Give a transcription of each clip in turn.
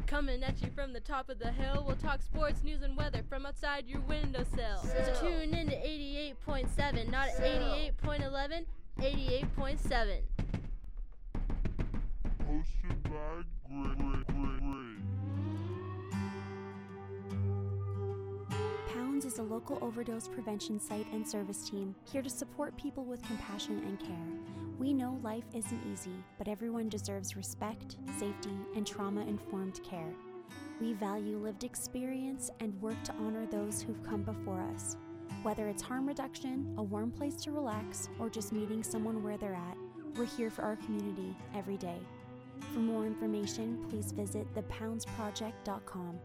Coming at you from the top of the hill, we'll talk sports, news, and weather from outside your windowsill. So tune in to 88.7, not 88.11, 88.7. Hosted by Gray. Pounds is a local overdose prevention site and service team here to support people with compassion and care. We know life isn't easy, but everyone deserves respect, safety, and trauma-informed care. We value lived experience and work to honor those who've come before us. Whether it's harm reduction, a warm place to relax, or just meeting someone where they're at, we're here for our community every day. For more information, please visit thepoundsproject.com.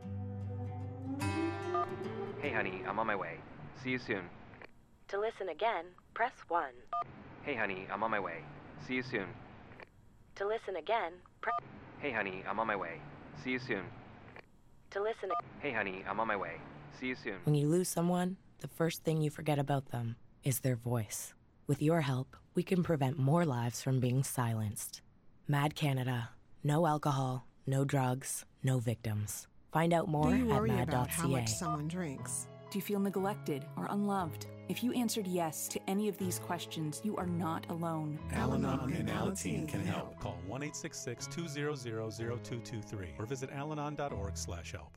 Hey honey, I'm on my way. See you soon. To listen again, press 1. Hey honey, I'm on my way. See you soon. To listen again, press... Hey honey, I'm on my way. See you soon. To listen... Hey honey, I'm on my way. See you soon. When you lose someone, the first thing you forget about them is their voice. With your help, we can prevent more lives from being silenced. Mad Canada. No alcohol, no drugs, no victims. Find out more at mad.ca. Do you worry about how much mad.ca. someone drinks? Do you feel neglected or unloved? If you answered yes to any of these questions, you are not alone. Al-Anon and Alateen can help. Call 1-866-200-0223 or visit alanon.org/help.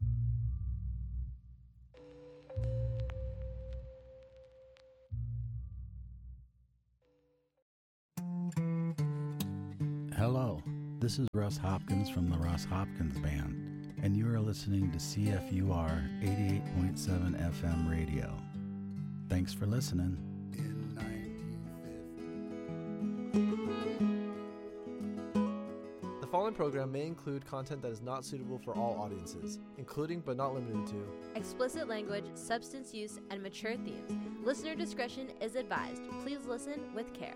Hello, this is Russ Hopkins from the Russ Hopkins Band, and you are listening to CFUR 88.7 FM radio. Thanks for listening. In 1950. The following program may include content that is not suitable for all audiences, including but not limited to explicit language, substance use, and mature themes. Listener discretion is advised. Please listen with care.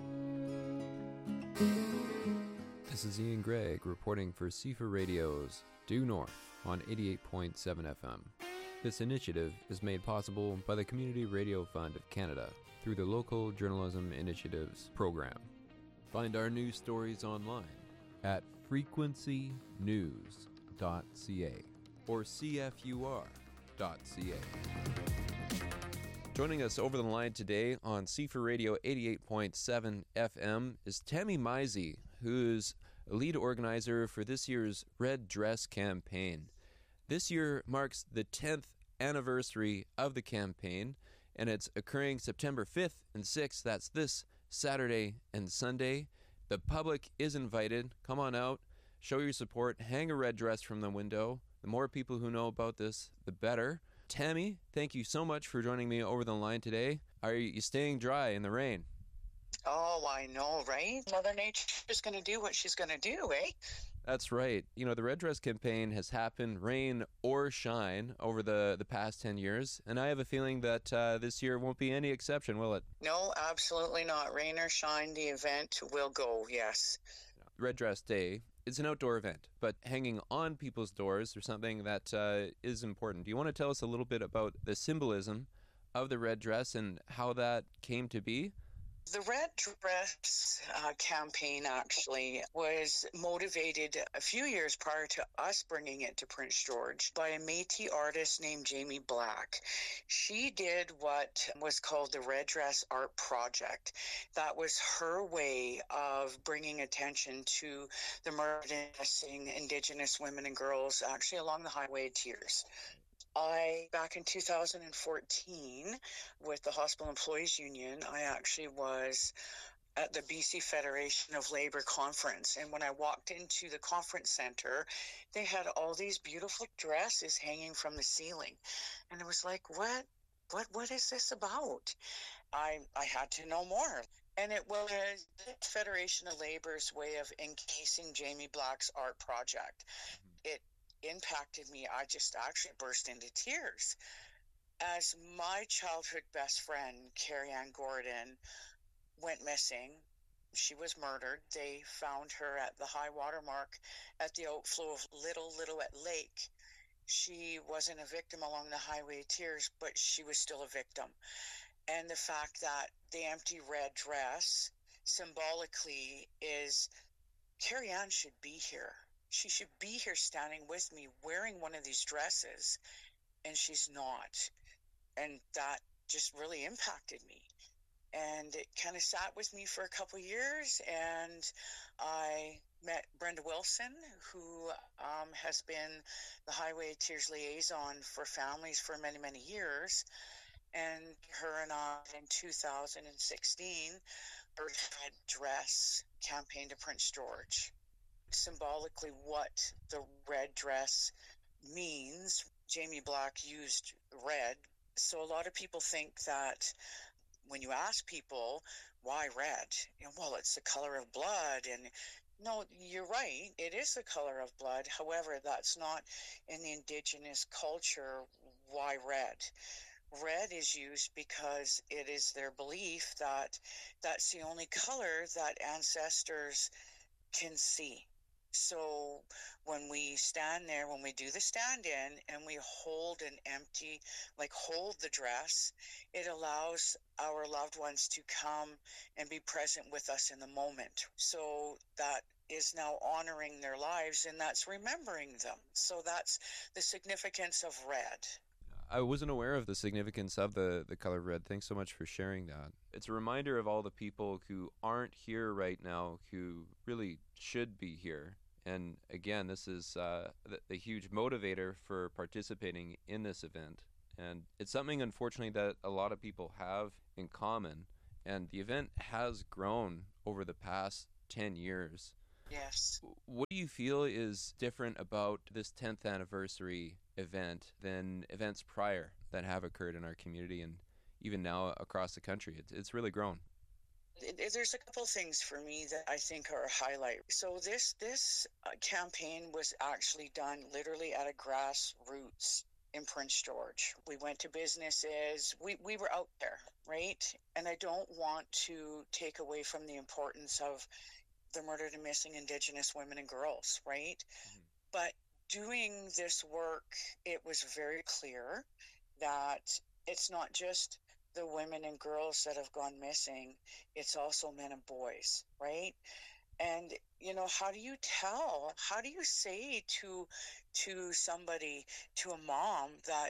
This is Ian Gregg reporting for CFUR Radio's Due North on 88.7 FM. This initiative is made possible by the Community Radio Fund of Canada through the Local Journalism Initiatives program. Find our news stories online at frequencynews.ca or cfur.ca. Joining us over the line today on CFUR Radio 88.7 FM is Tammy Misey, who's a lead organizer for this year's Red Dress campaign. This year marks the 10th anniversary of the campaign, and it's occurring September 5th and 6th. That's this Saturday and Sunday. The public is invited. Come on out, show your support, hang a red dress from the window. The more people who know about this, the better. Tammy, thank you so much for joining me over the line today. Are you staying dry in the rain? Oh, I know, right? Mother Nature's going to do what she's going to do, eh? That's right. You know, the Red Dress campaign has happened, rain or shine, over the past 10 years. And I have a feeling that this year won't be any exception, will it? No, absolutely not. Rain or shine, the event will go, yes. Red Dress Day, it's an outdoor event, but hanging on people's doors is something that is important. Do you want to tell us a little bit about the symbolism of the red dress and how that came to be? The Red Dress campaign actually was motivated a few years prior to us bringing it to Prince George by a Métis artist named Jamie Black. She did what was called the Red Dress Art Project. That was her way of bringing attention to the murdered and missing Indigenous women and girls actually along the Highway of Tears. Back in 2014, with the Hospital Employees Union, I actually was at the BC Federation of Labor conference. And when I walked into the conference center, they had all these beautiful dresses hanging from the ceiling. And I was like, what is this about? I had to know more. And it was the Federation of Labor's way of encasing Jamie Black's art project. It impacted me. I just actually burst into tears. As my childhood best friend, Carrie Ann Gordon, went missing, she was murdered. They found her at the high water mark at the outflow of Little Lillooet Lake. She wasn't a victim along the Highway of Tears, but she was still a victim. And the fact that the empty red dress symbolically is Carrie Ann should be here. she should be here standing with me wearing one of these dresses, and she's not. And that just really impacted me. And it kind of sat with me for a couple years, and I met Brenda Wilson, who has been the Highway Tears Liaison for families for many, many years. And her and I, in 2016, birthed Red Dress campaign to Prince George. Symbolically, what the red dress means, Jamie Black used red. So a lot of people think that when you ask people why red, well, it's the color of blood. And no, you're right, it is the color of blood. However, that's not in the Indigenous culture. Why red? Red is used because it is their belief that that's the only color that ancestors can see. So when we stand there, when we do the stand-in and we hold an empty, hold the dress, it allows our loved ones to come and be present with us in the moment. So that is now honoring their lives, and that's remembering them. So that's the significance of red. I wasn't aware of the significance of the color red. Thanks so much for sharing that. It's a reminder of all the people who aren't here right now who really should be here. And again, this is the huge motivator for participating in this event. And it's something, unfortunately, that a lot of people have in common. And the event has grown over the past 10 years. Yes. What do you feel is different about this 10th anniversary event than events prior that have occurred in our community and even now across the country? It's really grown. There's a couple things for me that I think are a highlight. So this campaign was actually done literally at a grassroots in Prince George. We went to businesses. We were out there, right? And I don't want to take away from the importance of the murdered and missing Indigenous women and girls, right? Mm-hmm. But doing this work, it was very clear that it's not just the women and girls that have gone missing, it's also men and boys, right? And, how do you tell? How do you say to somebody, to a mom that,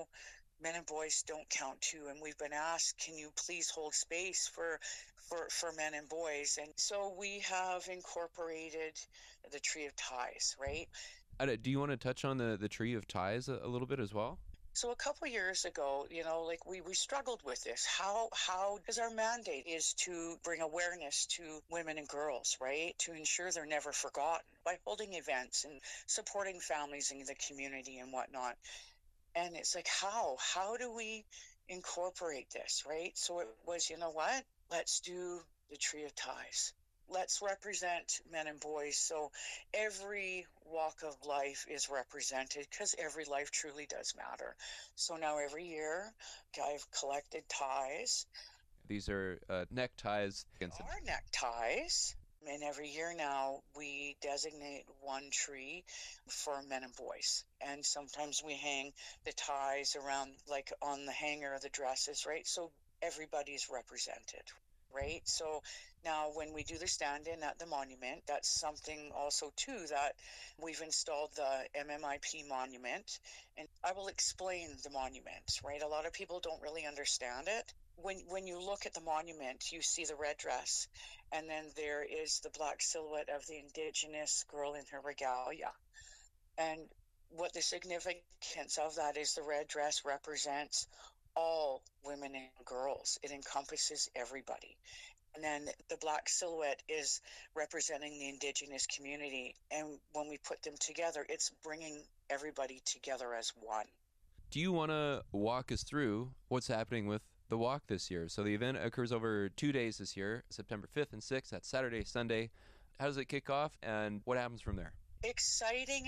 men and boys don't count too? And we've been asked, can you please hold space for men and boys? And so we have incorporated the Tree of Ties, right? Do you want to touch on the Tree of Ties a little bit as well? So a couple years ago, we struggled with this. How, because our mandate is to bring awareness to women and girls, right? To ensure they're never forgotten by holding events and supporting families in the community and whatnot. And it's like, how do we incorporate this, right? So it was, let's do the Tree of Ties. Let's represent men and boys. So every walk of life is represented because every life truly does matter. So now every year I've collected ties. These are neckties. Our neckties. And every year now we designate one tree for men and boys. And sometimes we hang the ties around, on the hanger of the dresses, right? So everybody's represented. Right? So now when we do the stand-in at the monument, that's something also too that we've installed the MMIP monument. And I will explain the monument, right? A lot of people don't really understand it. When you look at the monument, you see the red dress, and then there is the black silhouette of the Indigenous girl in her regalia. And what the significance of that is, the red dress represents all women and girls. It encompasses everybody. And then the black silhouette is representing the Indigenous community. And when we put them together, it's bringing everybody together as one. Do you want to walk us through what's happening with the walk this year? So the event occurs over 2 days this year, September 5th and 6th. That's Saturday, Sunday. How does it kick off, and what happens from there? Exciting.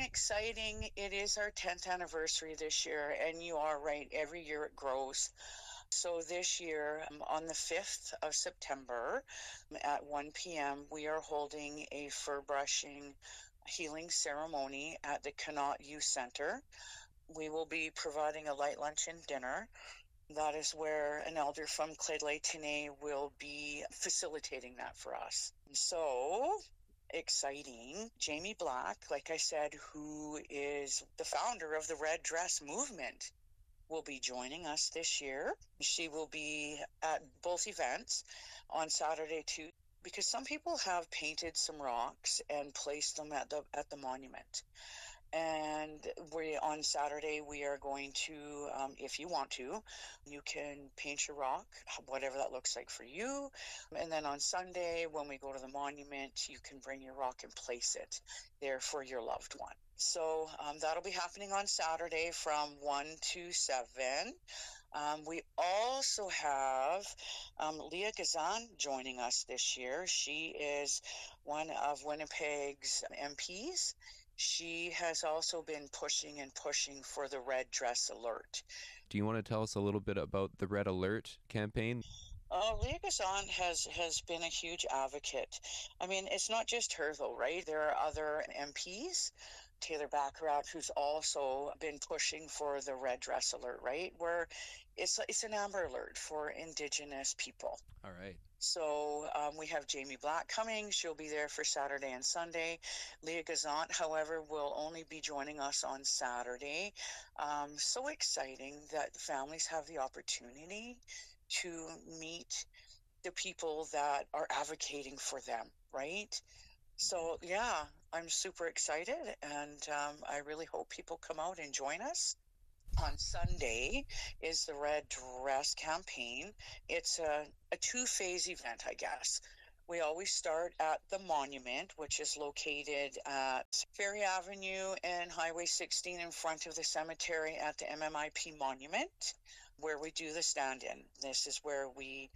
It is our 10th anniversary this year, and you are right, every year it grows. So this year, on the 5th of September at 1 p.m., we are holding a fur brushing healing ceremony at the Connaught Youth Center. We will be providing a light lunch and dinner. That is where an elder from Clydley Tene will be facilitating that for us. So exciting. Jamie Black, like I said, who is the founder of the Red Dress Movement, will be joining us this year. She will be at both events on Saturday too, because some people have painted some rocks and placed them at the monument. And on Saturday, we are going to, if you want to, you can paint your rock, whatever that looks like for you. And then on Sunday, when we go to the monument, you can bring your rock and place it there for your loved one. So that'll be happening on Saturday from 1 to 7. We also have Leah Gazan joining us this year. She is one of Winnipeg's MPs. She has also been pushing for the Red Dress Alert. Do you want to tell us a little bit about the Red Alert campaign? Leah Gazan has been a huge advocate. I mean, it's not just her, though, right? There are other MPs. Taylor Baccarat, who's also been pushing for the Red Dress Alert, right? Where it's an amber alert for Indigenous people. All right. So we have Jamie Black coming. She'll be there for Saturday and Sunday. Leah Gazant, however, will only be joining us on Saturday. So exciting that families have the opportunity to meet the people that are advocating for them, right? So, yeah, I'm super excited, and I really hope people come out and join us. On Sunday is the Red Dress campaign. It's a two-phase event, I guess. We always start at the monument, which is located at Ferry Avenue and Highway 16 in front of the cemetery at the MMIP monument, where we do the stand-in. This is where we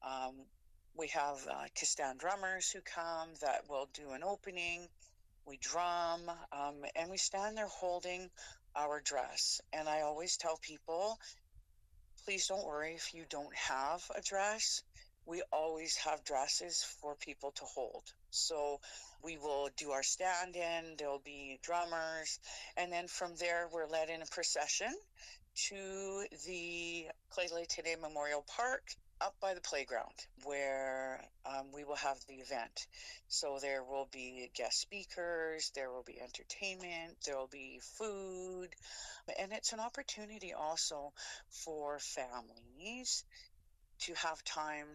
have Kistan drummers who come that will do an opening. We drum, and we stand there holding our dress. And I always tell people, please don't worry if you don't have a dress. We always have dresses for people to hold. So we will do our stand-in, there'll be drummers, and then from there we're led in a procession to the Clayton today Memorial Park up by the playground, where we will have the event. So there will be guest speakers, there will be entertainment, there will be food, and it's an opportunity also for families to have time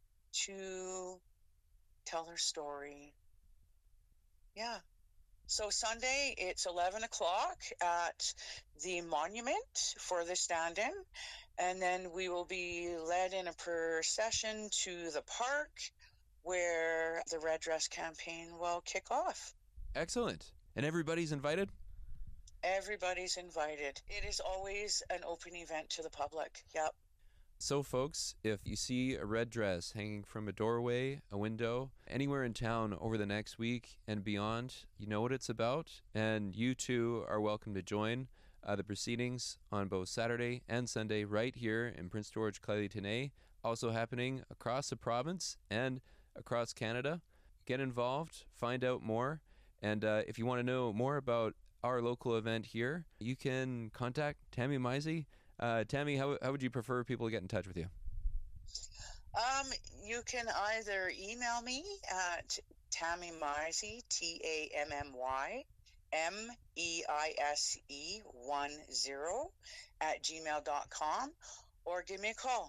to tell their story. Yeah. So Sunday, it's 11 o'clock at the monument for the stand-in. And then we will be led in a procession to the park where the Red Dress campaign will kick off. Excellent. And everybody's invited? Everybody's invited. It is always an open event to the public. Yep. So, folks, if you see a red dress hanging from a doorway, a window, anywhere in town over the next week and beyond, you know what it's about. And you too are welcome to join the proceedings on both Saturday and Sunday right here in Prince George, Clayton, also happening across the province and across Canada. Get involved, find out more, and if you want to know more about our local event here, you can contact Tammy Meisey. Tammy, how would you prefer people to get in touch with you? You can either email me at Tammy Meisey, TAMMY, MEISE10 @gmail.com, or give me a call,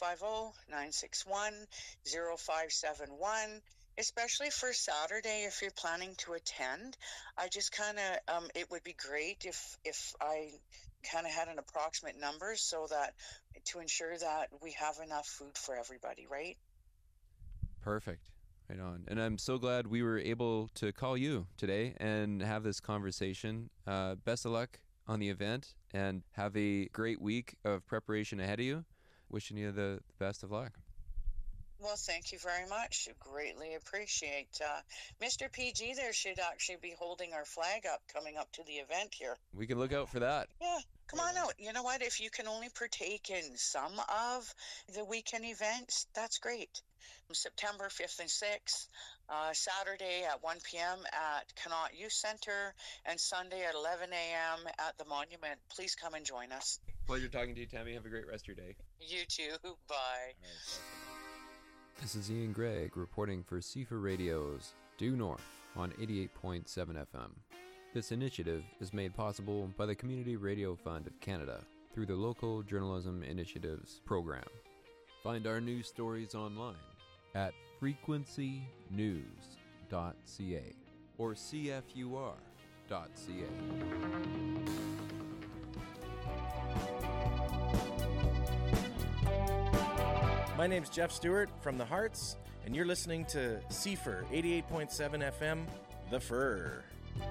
250-961-0571, especially for Saturday if you're planning to attend. I just kind of, it would be great if I kind of had an approximate number so that to ensure that we have enough food for everybody, right? Perfect. Right on. And I'm so glad we were able to call you today and have this conversation. Best of luck on the event and have a great week of preparation ahead of you. Wishing you the best of luck. Well, thank you very much. Greatly appreciate. Mr. PG there should actually be holding our flag up coming up to the event here. We can look out for that. Yeah, come on out. You know what? If you can only partake in some of the weekend events, that's great. September 5th and 6th, Saturday at 1 p.m. at Connaught Youth Center, and Sunday at 11 a.m. at the Monument. Please come and join us. Pleasure talking to you, Tammy. Have a great rest of your day. You too. Bye. This is Ian Gregg reporting for CFA Radio's Due North. on 88.7 FM. This initiative is made possible by the Community Radio Fund of Canada through the Local Journalism Initiatives program. Find our news stories online at frequencynews.ca or cfur.ca. My name's Jeff Stewart from The Hearts, and you're listening to CFUR 88.7 FM, The Fur.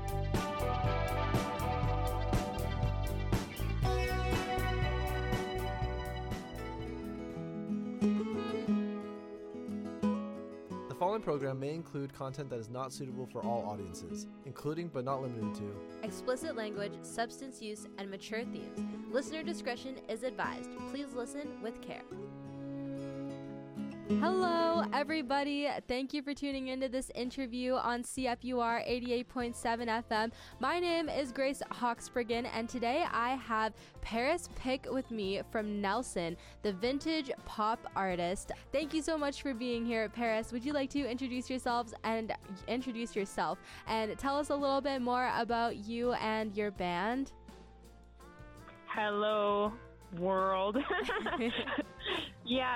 The following program may include content that is not suitable for all audiences, including but not limited to explicit language, substance use, and mature themes. Listener discretion is advised. Please listen with care. Hello, everybody. Thank you for tuning into this interview on CFUR 88.7 FM. My name is Grace Hawksbergen, and today I have Paris Pick with me from Nelson, the vintage pop artist. Thank you so much for being here, Paris. Would you like to introduce yourself and tell us a little bit more about you and your band? Hello, world. Yeah,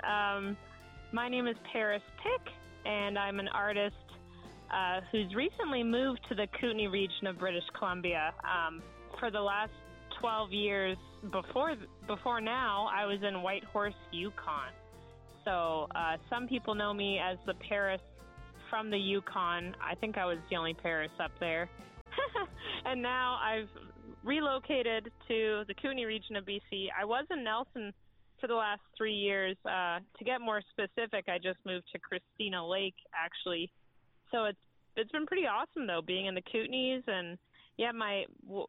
my name is Paris Pick, and I'm an artist who's recently moved to the Kootenay region of British Columbia. For the last 12 years before now, I was in Whitehorse, Yukon. So some people know me as the Paris from the Yukon. I think I was the only Paris up there. And now I've relocated to the Kootenay region of BC. I was in Nelson for the last 3 years. To get more specific, I just moved to Christina Lake, actually. So it's been pretty awesome, though, being in the Kootenays. And yeah, my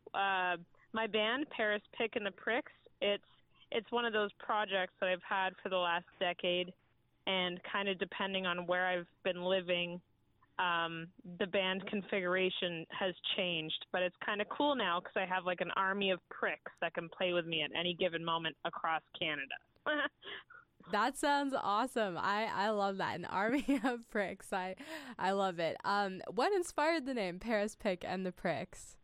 band, Paris Pick and the Pricks, it's one of those projects that I've had for the last decade, and kind of depending on where I've been living, the band configuration has changed. But it's kind of cool now because I have like an army of pricks that can play with me at any given moment across Canada. That sounds awesome. I love that. An army of pricks. I love it. What inspired the name Paris Pick and the Pricks?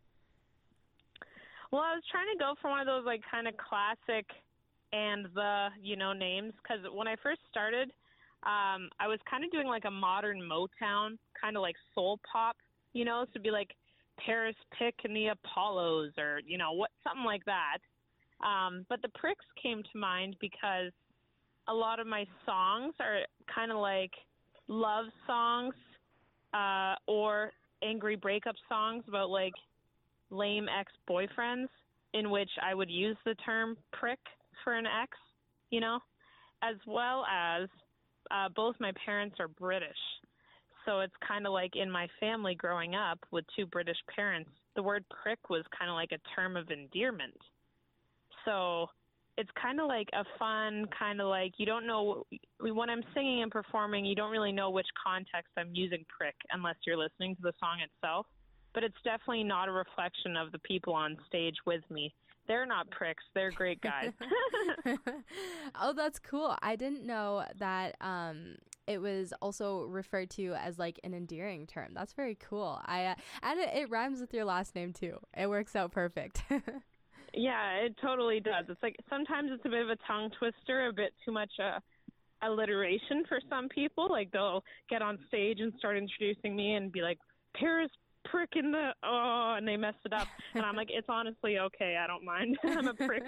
Well, I was trying to go for one of those like kind of classic and names, because when I first started, I was kind of doing like a modern Motown, kind of like soul pop, so it'd be like Paris Pick and the Apollos, or something like that. But the Pricks came to mind because a lot of my songs are kind of like love songs or angry breakup songs about like lame ex-boyfriends, in which I would use the term prick for an ex, as well as both my parents are British. So it's kind of like in my family growing up with two British parents, the word prick was kind of like a term of endearment. So it's kind of like a fun, kind of like, you don't know, when I'm singing and performing, you don't really know which context I'm using prick unless you're listening to the song itself. But it's definitely not a reflection of the people on stage with me. They're not pricks. They're great guys. Oh, that's cool. I didn't know that it was also referred to as like an endearing term. That's very cool. And it rhymes with your last name too. It works out perfect. Yeah, it totally does. It's like sometimes it's a bit of a tongue twister, a bit too much alliteration for some people. Like they'll get on stage and start introducing me and be like, Paris Prick in the, and they messed it up. And I'm like, it's honestly okay. I don't mind. I'm a prick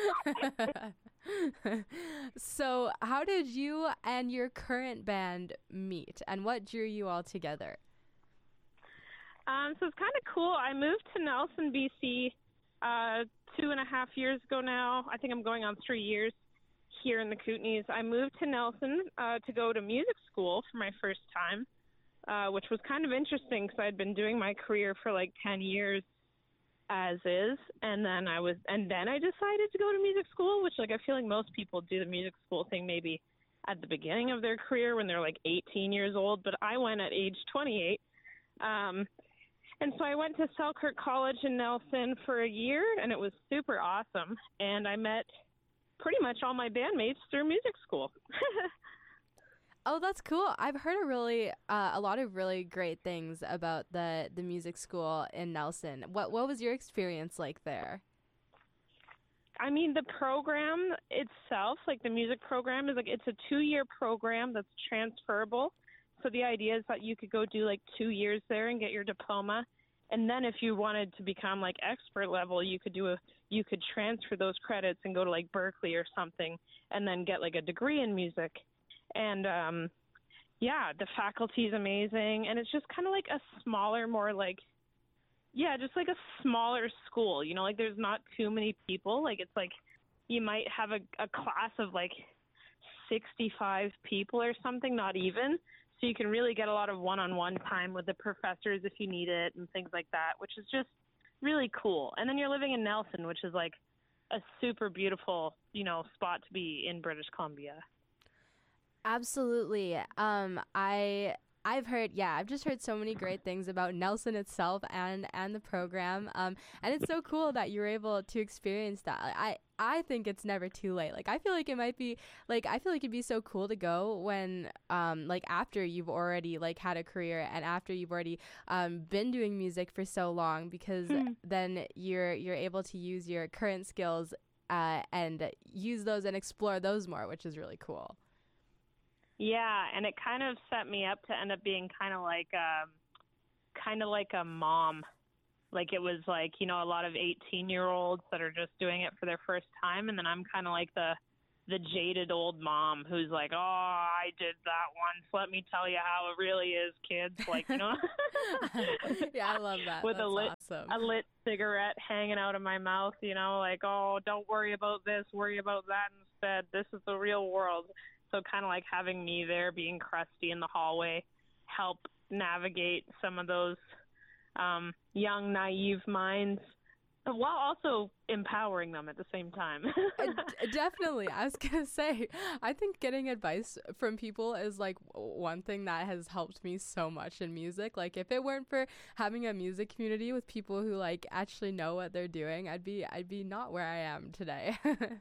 too. So how did you and your current band meet, and what drew you all together? So it's kind of cool. I moved to Nelson, BC 2.5 years ago now. I think I'm going on 3 years here in the Kootenays. I moved to Nelson to go to music school for my first time, which was kind of interesting because I'd been doing my career for like 10 years as is, and then I decided to go to music school, which like I feel like most people do the music school thing maybe at the beginning of their career when they're like 18 years old, but I went at age 28. And so I went to Selkirk College in Nelson for a year, and it was super awesome. And I met pretty much all my bandmates through music school. Oh, that's cool. I've heard a lot of really great things about the music school in Nelson. What was your experience like there? I mean, the program itself, like the music program, is like it's a 2-year program that's transferable. So the idea is that you could go do like 2 years there and get your diploma, and then if you wanted to become like expert level, you could transfer those credits and go to like Berkeley or something, and then get like a degree in music. And the faculty is amazing, and it's just kind of like a smaller, more like, just like a smaller school. You know, like there's not too many people. Like it's like you might have a class of like 65 people or something, not even. So you can really get a lot of one-on-one time with the professors if you need it and things like that, which is just really cool. And then you're living in Nelson, which is like a super beautiful, spot to be in British Columbia. Absolutely. I've just heard so many great things about Nelson itself and the program. And it's so cool that you were able to experience that. I think it's never too late. Like, I feel like it'd be so cool to go when, after you've already like had a career and after you've already been doing music for so long, because then you're able to use your current skills and use those and explore those more, which is really cool. Yeah, and it kind of set me up to end up being kind of like a mom. Like it was like, a lot of 18-year-olds that are just doing it for their first time, and then I'm kind of like the jaded old mom who's like, oh, I did that once. Let me tell you how it really is, kids. Like, Yeah, I love that. With That's a lit cigarette hanging out of my mouth, like, oh, don't worry about this, worry about that instead. This is the real world. So kind of like having me there being crusty in the hallway help navigate some of those young, naive minds while also empowering them at the same time. Definitely. I was going to say, I think getting advice from people is like one thing that has helped me so much in music. Like if it weren't for having a music community with people who like actually know what they're doing, I'd be not where I am today.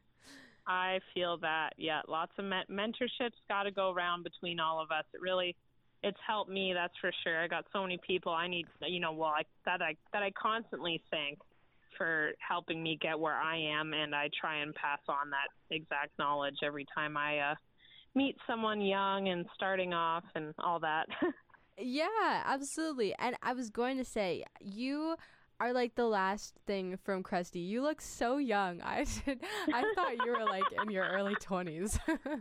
I feel that. Yeah, lots of mentorships got to go around between all of us. It's helped me, that's for sure. I got so many people I need, that I constantly thank for helping me get where I am, and I try and pass on that exact knowledge every time I meet someone young and starting off and all that. Yeah, absolutely. And I was going to say, you are like the last thing from Crusty. You look so young. I thought you were like in your early 20s.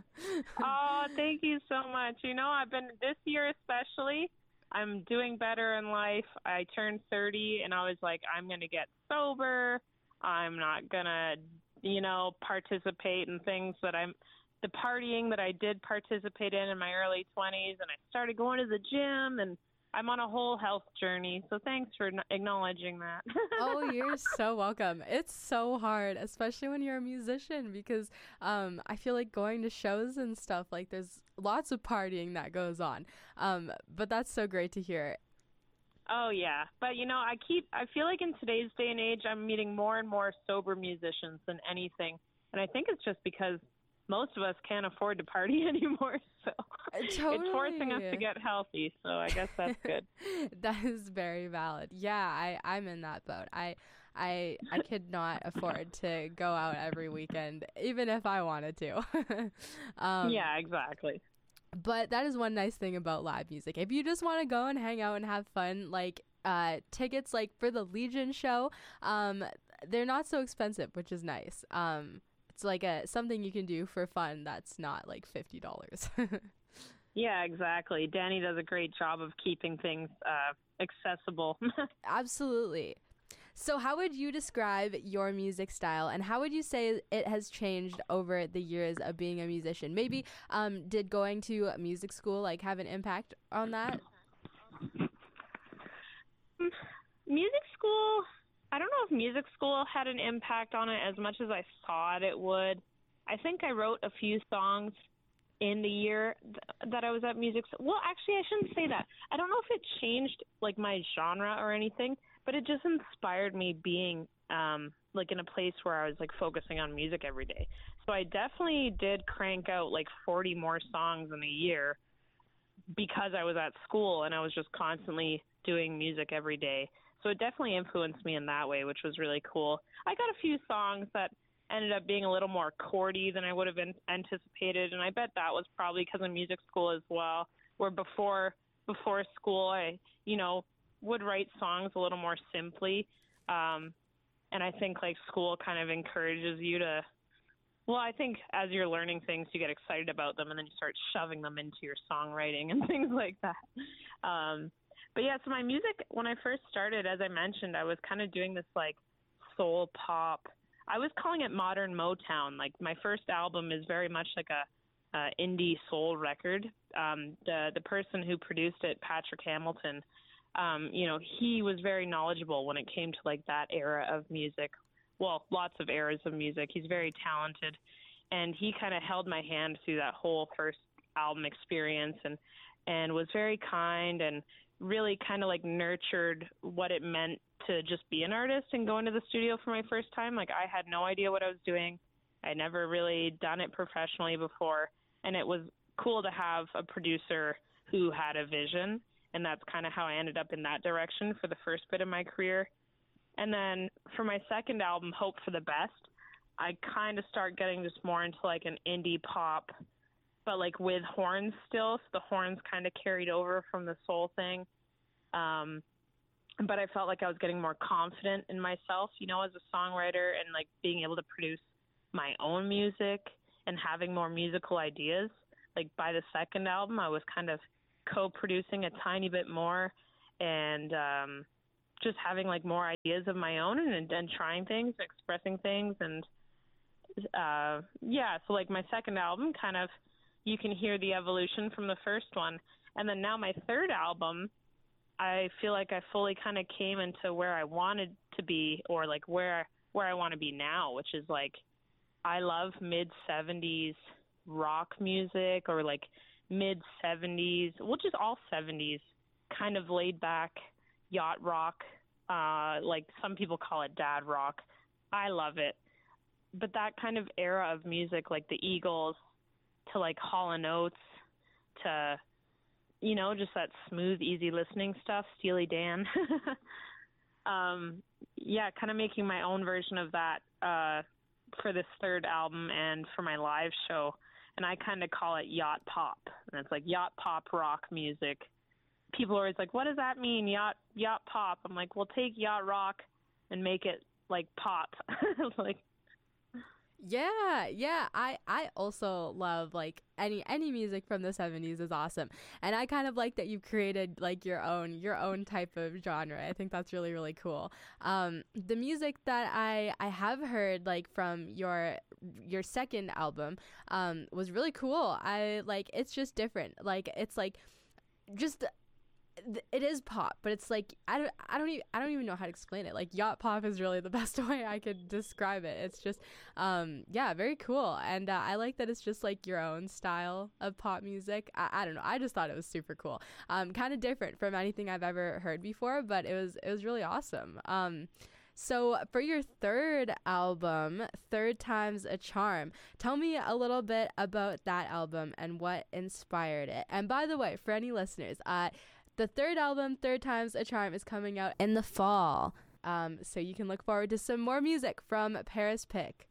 Oh, thank you so much. I've been this year especially, I'm doing better in life. I turned 30 and I was like, I'm going to get sober. I'm not going to, participate in things the partying that I did participate in my early 20s. And I started going to the gym, and I'm on a whole health journey, so thanks for acknowledging that. Oh, you're so welcome. It's so hard, especially when you're a musician, because I feel like going to shows and stuff, like there's lots of partying that goes on. But that's so great to hear. Oh, yeah. But, I feel like in today's day and age, I'm meeting more and more sober musicians than anything. And I think it's just because most of us can't afford to party anymore, so totally. It's forcing us to get healthy, so I guess that's good. That is very valid. Yeah, I'm in that boat. I could not afford to go out every weekend, even if I wanted to. Yeah, exactly. But that is one nice thing about live music. If you just want to go and hang out and have fun, like tickets like for the Legion show, they're not so expensive, which is nice. It's like something you can do for fun that's not like $50. Yeah, exactly. Danny does a great job of keeping things accessible. Absolutely. So how would you describe your music style, and how would you say it has changed over the years of being a musician? Maybe did going to music school like have an impact on that? Music school, I don't know if music school had an impact on it as much as I thought it would. I think I wrote a few songs in the year that I was at music. Well, actually, I shouldn't say that. I don't know if it changed like my genre or anything, but it just inspired me being like in a place where I was like focusing on music every day. So I definitely did crank out like 40 more songs in a year because I was at school and I was just constantly doing music every day. So it definitely influenced me in that way, which was really cool. I got a few songs that ended up being a little more chordy than I would have anticipated, and I bet that was probably because of music school as well, where before school I, would write songs a little more simply. And I think like school kind of encourages you to, well, I think as you're learning things, you get excited about them and then you start shoving them into your songwriting and things like that. But yeah, so my music, when I first started, as I mentioned, I was kind of doing this like soul pop. I was calling it modern Motown. Like my first album is very much like a indie soul record. The person who produced it, Patrick Hamilton, he was very knowledgeable when it came to like that era of music. Well, lots of eras of music. He's very talented, and he kind of held my hand through that whole first album experience and was very kind and really kind of like nurtured what it meant to just be an artist and go into the studio for my first time. Like I had no idea what I was doing. I never really done it professionally before, and it was cool to have a producer who had a vision, and that's kind of how I ended up in that direction for the first bit of my career. And then for my second album, Hope for the Best, I kind of start getting just more into like an indie pop, but like with horns still. So the horns kind of carried over from the soul thing. But I felt like I was getting more confident in myself, as a songwriter, and like being able to produce my own music and having more musical ideas. Like by the second album, I was kind of co-producing a tiny bit more and just having like more ideas of my own and trying things, expressing things. And so like my second album kind of, you can hear the evolution from the first one. And then now my third album, I feel like I fully kind of came into where I wanted to be, or like where I want to be now, which is like, I love mid-70s rock music, or like mid-70s, well, just all 70s, kind of laid back yacht rock, like some people call it dad rock. I love it. But that kind of era of music, like the Eagles to like Hall & Oates to, just that smooth, easy listening stuff, Steely Dan. Kind of making my own version of that for this third album and for my live show. And I kind of call it yacht pop. And it's like yacht pop rock music. People are always like, what does that mean, yacht pop? I'm like, well, take yacht rock and make it like pop. Like, Yeah. I also love like any music from the 70s is awesome. And I kind of like that you've created like your own type of genre. I think that's really, really cool. The music that I have heard like from your second album was really cool. I like, it's just different. Like it's like just it is pop, but it's like I don't even know how to explain it. Like yacht pop is really the best way I could describe it. It's just very cool, and I like that it's just like your own style of pop music. I don't know, I just thought it was super cool. Kind of different from anything I've ever heard before, but it was really awesome. So for your third album, Third Time's a Charm, tell me a little bit about that album and what inspired it. And by the way, for any listeners, the third album, Third Time's a Charm, is coming out in the fall. So you can look forward to some more music from Paris Pick.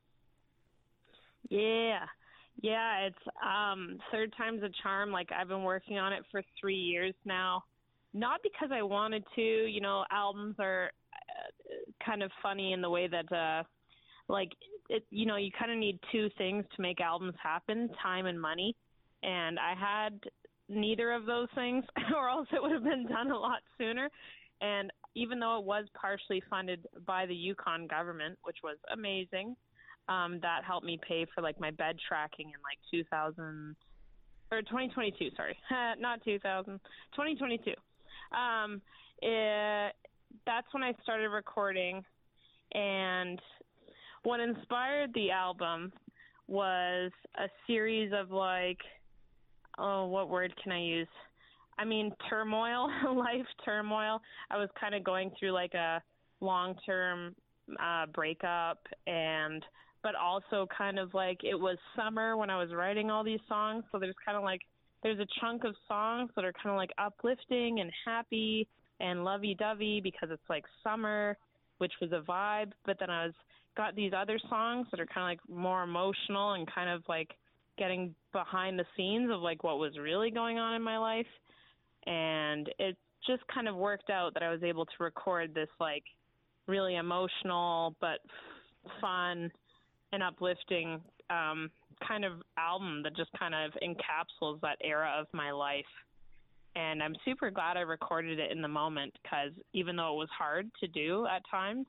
Yeah, it's Third Time's a Charm. Like I've been working on it for 3 years now. Not because I wanted to, albums are kind of funny in the way that you kind of need two things to make albums happen, time and money. And I had neither of those things, or else it would have been done a lot sooner. And even though it was partially funded by the Yukon government, which was amazing, that helped me pay for like my bed tracking in like 2022, sorry, not 2000, 2022. That's when I started recording, and what inspired the album was a series of like, what word can I use? I mean, turmoil, life turmoil. I was kind of going through like a long-term breakup, but also kind of like it was summer when I was writing all these songs. So there's kind of like there's a chunk of songs that are kind of like uplifting and happy and lovey-dovey because it's like summer, which was a vibe. But then got these other songs that are kind of like more emotional and kind of like getting behind the scenes of like what was really going on in my life. And it just kind of worked out that I was able to record this like really emotional but fun and uplifting kind of album that just kind of encapsulates that era of my life. And I'm super glad I recorded it in the moment, because even though it was hard to do at times,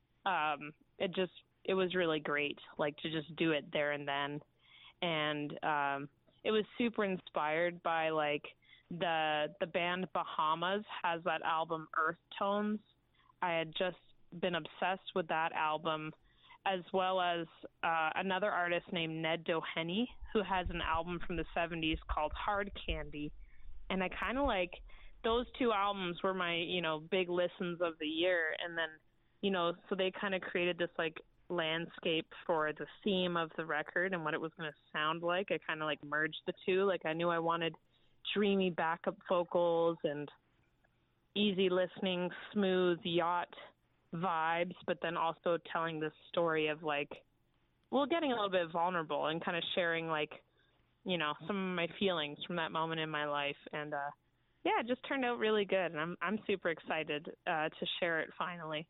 it was really great, like, to just do it there and then. And it was super inspired by, like, the band Bahamas has that album Earth Tones. I had just been obsessed with that album, as well as another artist named Ned Doheny, who has an album from the 70s called Hard Candy. And I kind of like, those two albums were my, big listens of the year. And then, so they kind of created this like landscape for the theme of the record and what it was going to sound like. I kind of like merged the two. Like, I knew I wanted dreamy backup vocals and easy listening, smooth yacht vibes, but then also telling this story of like, well, getting a little bit vulnerable and kind of sharing like, some of my feelings from that moment in my life. And it just turned out really good, and I'm super excited to share it finally.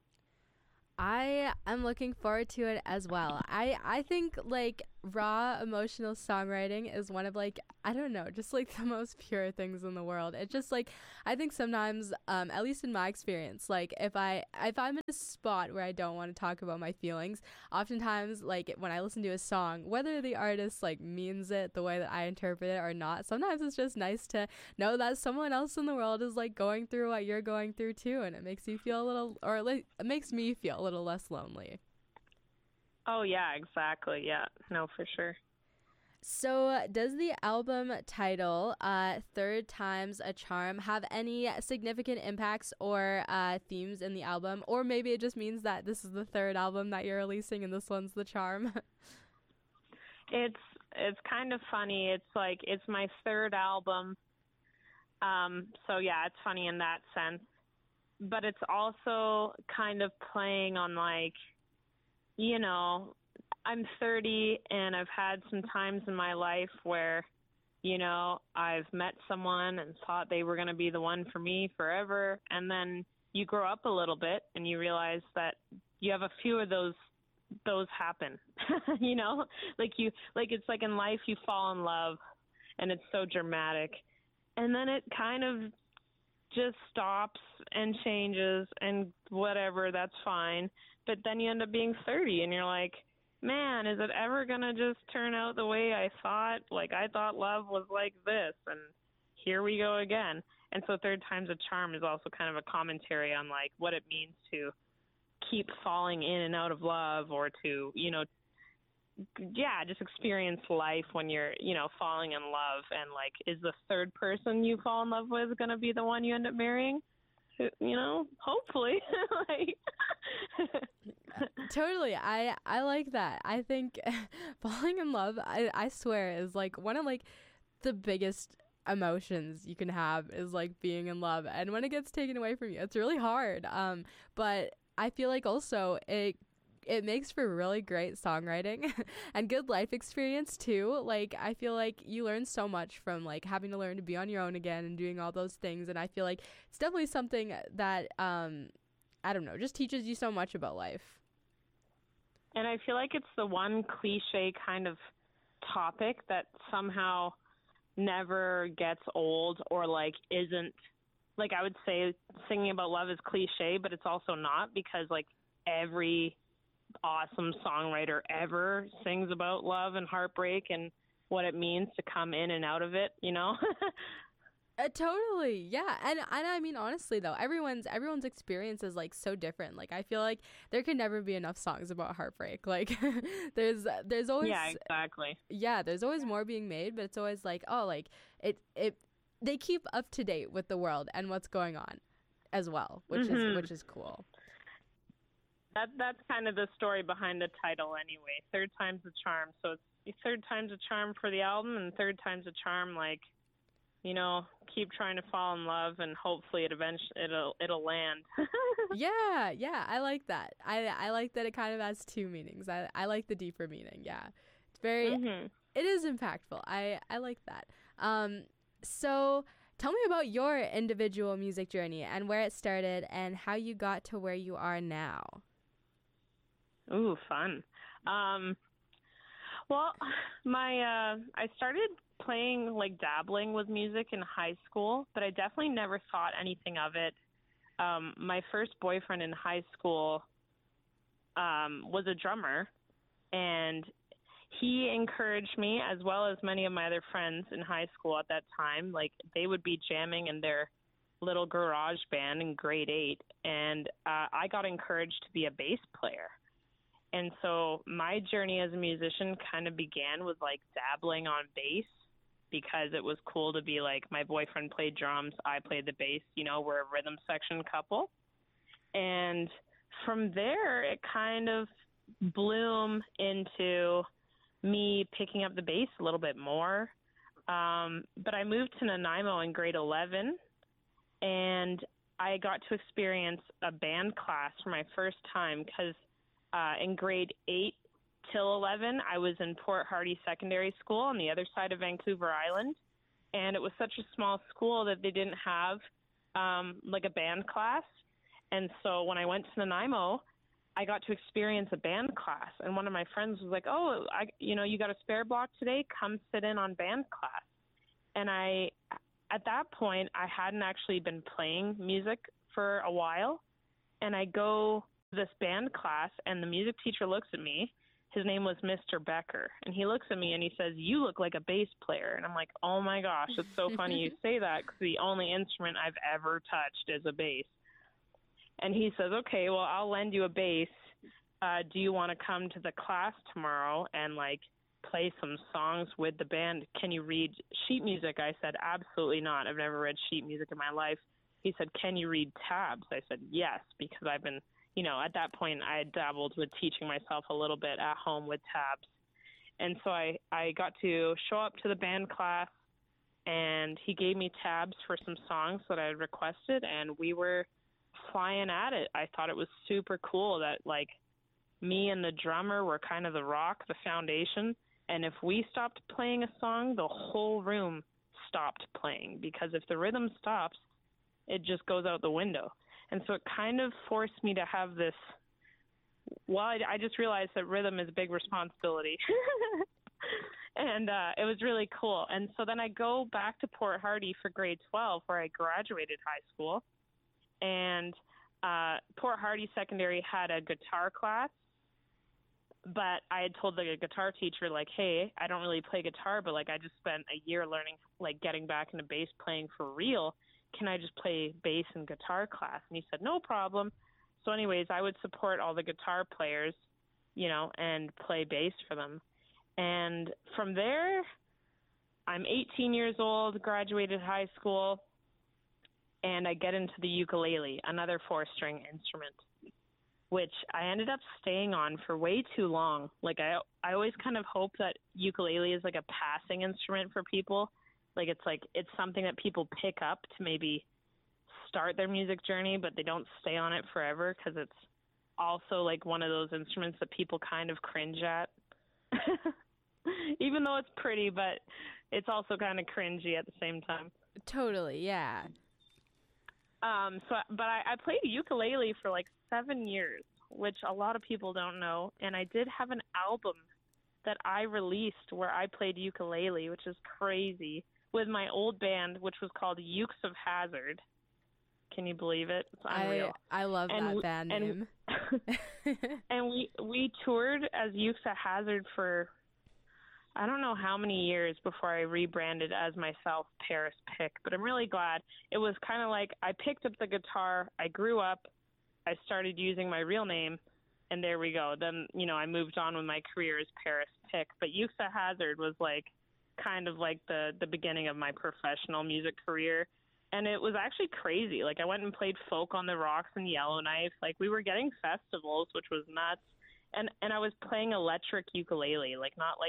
I am looking forward to it as well. I think like raw emotional songwriting is one of like, I don't know, just like the most pure things in the world. It's just like, I think sometimes, at least in my experience, like if I'm in a spot where I don't want to talk about my feelings, oftentimes like when I listen to a song, whether the artist like means it the way that I interpret it or not, sometimes it's just nice to know that someone else in the world is like going through what you're going through too, and it makes you feel a little, or it makes me feel a little less lonely. Oh yeah, exactly. Yeah, no, for sure. So does the album title, Third Time's a Charm, have any significant impacts or themes in the album? Or maybe it just means that this is the third album that you're releasing and this one's the charm? It's kind of funny. It's like, it's my third album. So yeah, it's funny in that sense. But it's also kind of playing on like, I'm 30 and I've had some times in my life where, I've met someone and thought they were going to be the one for me forever. And then you grow up a little bit and you realize that you have a few of those happen, like it's like in life you fall in love and it's so dramatic. And then it kind of just stops and changes and whatever, that's fine. But then you end up being 30 and you're like, man, is it ever going to just turn out the way I thought? Like, I thought love was like this, and here we go again. And so Third Time's a Charm is also kind of a commentary on like what it means to keep falling in and out of love, or to, just experience life when you're, falling in love. And like, is the third person you fall in love with going to be the one you end up marrying? Hopefully. Like Totally. I like that. I think falling in love, I swear, is like one of like the biggest emotions you can have, is like being in love. And when it gets taken away from you, it's really hard. But I feel like also it makes for really great songwriting and good life experience too. Like, I feel like you learn so much from like having to learn to be on your own again and doing all those things. And I feel like it's definitely something that, I don't know, just teaches you so much about life. And I feel like it's the one cliche kind of topic that somehow never gets old, or like isn't, like, I would say singing about love is cliche, but it's also not, because like every awesome songwriter ever sings about love and heartbreak and what it means to come in and out of it, Totally, yeah. And I mean, honestly though, everyone's experience is like so different. Like, I feel like there can never be enough songs about heartbreak. Like there's always, yeah, exactly, yeah, there's always more being made, but it's always like, oh, like it they keep up to date with the world and what's going on as well, which is cool. That's kind of the story behind the title anyway. Third Time's a Charm. So it's Third Time's a Charm for the album, and Third Time's a Charm like keep trying to fall in love, and hopefully it'll land. Yeah, I like that. I like that it kind of has two meanings. I like the deeper meaning. Yeah, it's very. It is impactful. I like that. So tell me about your individual music journey and where it started and how you got to where you are now. Ooh, fun. Well, I started playing, like, dabbling with music in high school, but I definitely never thought anything of it. My first boyfriend in high school was a drummer, and he encouraged me, as well as many of my other friends in high school at that time. Like, they would be jamming in their little garage band in grade 8, and I got encouraged to be a bass player. And so my journey as a musician kind of began with, like, dabbling on bass, because it was cool to be like, my boyfriend played drums, I played the bass, we're a rhythm section couple. And from there, it kind of bloomed into me picking up the bass a little bit more. But I moved to Nanaimo in grade 11, and I got to experience a band class for my first time, because in grade 8 till 11, I was in Port Hardy Secondary School on the other side of Vancouver Island, and it was such a small school that they didn't have like a band class. And so when I went to Nanaimo, I got to experience a band class, and one of my friends was like, "Oh, you got a spare block today? Come sit in on band class." And at that point, I hadn't actually been playing music for a while, and I go to this band class, and the music teacher looks at me. His name was Mr. Becker, and he looks at me and he says, "You look like a bass player." And I'm like, "Oh my gosh, it's so funny you say that, because the only instrument I've ever touched is a bass." And he says, "Okay, well, I'll lend you a bass. Do you want to come to the class tomorrow and, like, play some songs with the band? Can you read sheet music?" I said, "Absolutely not. I've never read sheet music in my life." He said, "Can you read tabs?" I said, "Yes," because I've been, at that point I had dabbled with teaching myself a little bit at home with tabs. And so I got to show up to the band class, and he gave me tabs for some songs that I had requested, and we were flying at it. I thought it was super cool that, like, me and the drummer were kind of the rock, the foundation, and if we stopped playing a song, the whole room stopped playing, because if the rhythm stops, it just goes out the window. And so it kind of forced me to have this, I just realized that rhythm is a big responsibility. And it was really cool. And so then I go back to Port Hardy for grade 12, where I graduated high school. And Port Hardy Secondary had a guitar class, but I had told the guitar teacher, like, "Hey, I don't really play guitar, but, like, I just spent a year learning, like, getting back into bass playing for real. Can I just play bass and guitar class?" And he said, "No problem." So anyways, I would support all the guitar players, and play bass for them. And from there, I'm 18 years old, graduated high school, and I get into the ukulele, another 4-string instrument, which I ended up staying on for way too long. Like, I always kind of hope that ukulele is like a passing instrument for people. Like, it's something that people pick up to maybe start their music journey, but they don't stay on it forever, because it's also like one of those instruments that people kind of cringe at. Even though it's pretty, but it's also kind of cringy at the same time. Totally, yeah. But I played ukulele for like 7 years, which a lot of people don't know. And I did have an album that I released where I played ukulele, which is crazy, with my old band, which was called Ukes of Hazard. Can you believe it? It's unreal. I love that band name. And we toured as Ukes of Hazard for, I don't know how many years before I rebranded as myself, Paris Pick. But I'm really glad. It was kind of like I picked up the guitar, I grew up, I started using my real name, and there we go. Then, I moved on with my career as Paris Pick. But Ukes of Hazard was like kind of like the beginning of my professional music career. And it was actually crazy. Like, I went and played Folk on the Rocks in Yellowknife. Like, we were getting festivals, which was nuts. And I was playing electric ukulele, like not like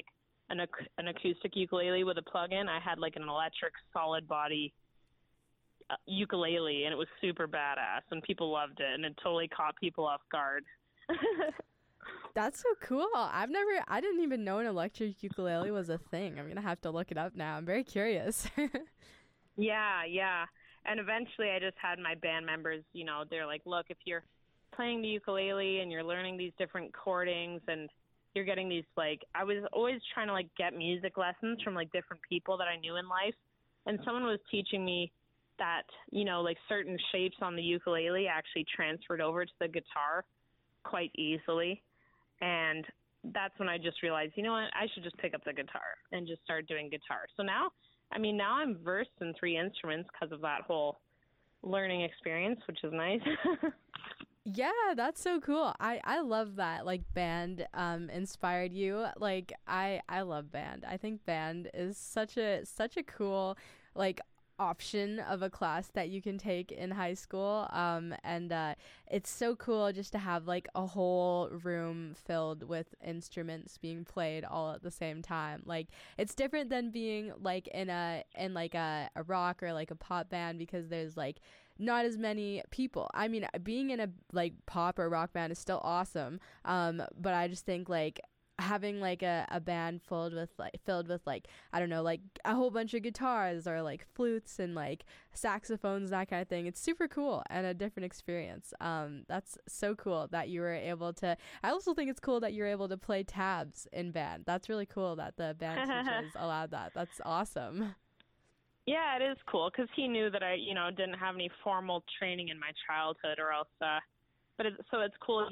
an acoustic ukulele with a plug-in. I had like an electric solid body ukulele, and it was super badass, and people loved it, and it totally caught people off guard. That's so cool. I didn't even know an electric ukulele was a thing. I'm going to have to look it up now. I'm very curious. Yeah. And eventually I just had my band members, they're like, look, if you're playing the ukulele and you're learning these different chordings and you're getting these, I was always trying to, get music lessons from, different people that I knew in life. And someone was teaching me that, certain shapes on the ukulele actually transferred over to the guitar quite easily. And that's when I just realized, you know what, I should just pick up the guitar and just start doing guitar. So now I'm versed in 3 instruments because of that whole learning experience, which is nice. Yeah, that's so cool. I love that, band inspired you. I love band. I think band is such a cool, option of a class that you can take in high school. And it's so cool just to have a whole room filled with instruments being played all at the same time. It's different than being in a rock or a pop band, because there's not as many people. I mean, being in a pop or rock band is still awesome. But I just think having a band filled with I don't know, a whole bunch of guitars or flutes and saxophones, that kind of thing, it's super cool and a different experience. That's so cool that you were able to. I also think it's cool that you're able to play tabs in band. That's really cool that the band teachers allowed that. That's awesome. Yeah, it is cool, because he knew that I didn't have any formal training in my childhood, or else so it's cool